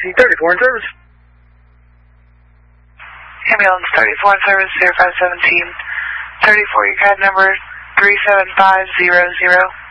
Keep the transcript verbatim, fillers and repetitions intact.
C thirty-four in service. Ambulance thirty-four in service, zero five seventeen. thirty-four, your C A D number three seven five zero zero.